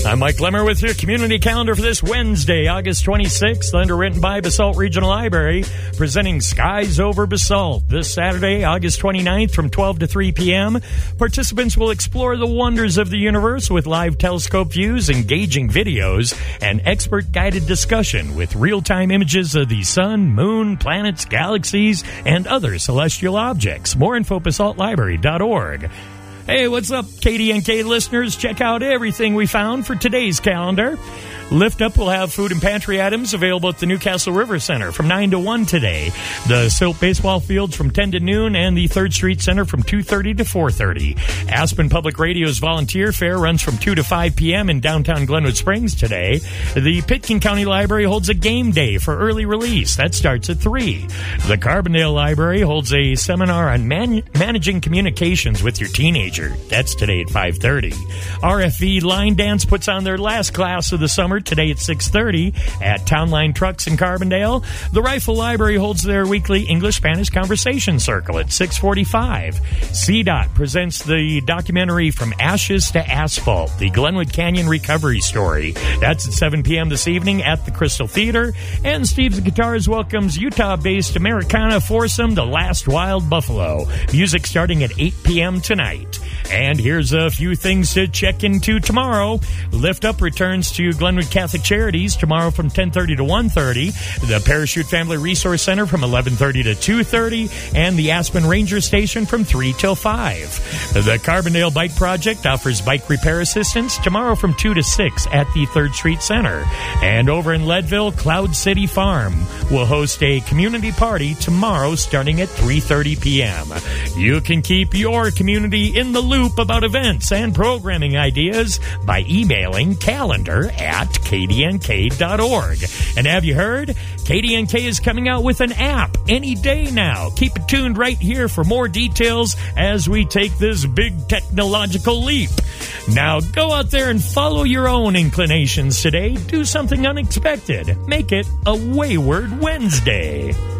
I'm Mike Lemmer with your community calendar for this Wednesday, August 26th, underwritten by Basalt Regional Library, presenting Skies Over Basalt. This Saturday, August 29th from 12 to 3 p.m., participants will explore the wonders of the universe with live telescope views, engaging videos, and expert-guided discussion with real-time images of the sun, moon, planets, galaxies, and other celestial objects. More info, basaltlibrary.org. Hey, what's up, KDNK listeners? Check out everything we found for today's calendar. Lift Up will have food and pantry items available at the Newcastle River Center from 9 to 1 today. The Silt Baseball Fields from 10 to noon and the 3rd Street Center from 2:30 to 4:30. Aspen Public Radio's Volunteer Fair runs from 2 to 5 p.m. in downtown Glenwood Springs today. The Pitkin County Library holds a game day for early release. That starts at 3. The Carbondale Library holds a seminar on managing communications with your teenager. That's today at 5:30. RFV Line Dance puts on their last class of the summer today at 6:30 at Town Line Trucks in Carbondale. The Rifle Library holds their weekly English-Spanish conversation circle at 6:45. CDOT presents the documentary From Ashes to Asphalt, the Glenwood Canyon Recovery Story. That's at 7 p.m. this evening at the Crystal Theater. And Steve's Guitars welcomes Utah-based Americana foursome, The Last Wild Buffalo. Music starting at 8 p.m. tonight. And here's a few things to check into tomorrow. Lift Up returns to Glenwood Catholic Charities tomorrow from 10:30 to 1:30. The Parachute Family Resource Center from 11:30 to 2:30. And the Aspen Ranger Station from 3 till 5. The Carbondale Bike Project offers bike repair assistance tomorrow from 2 to 6 at the 3rd Street Center. And over in Leadville, Cloud City Farm will host a community party tomorrow starting at 3:30 p.m. You can keep your community in the loop about events and programming ideas by emailing calendar@kdnk.org. And have you heard? KDNK is coming out with an app any day now. Keep it tuned right here for more details as we take this big technological leap. Now go out there and follow your own inclinations today. Do something unexpected. Make it a Wayward Wednesday.